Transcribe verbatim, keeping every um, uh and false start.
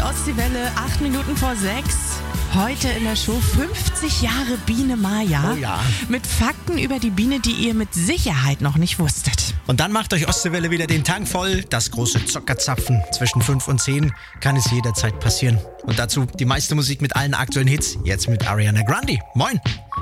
Ostseewelle, acht Minuten vor sechs. Heute in der Show fünfzig Jahre Biene Maya. Oh ja. Mit Fakten über die Biene, die ihr mit Sicherheit noch nicht wusstet. Und dann macht euch Ostseewelle wieder den Tank voll. Das große Zockerzapfen zwischen fünf und zehn kann es jederzeit passieren. Und dazu die meiste Musik mit allen aktuellen Hits. Jetzt mit Ariana Grande. Moin!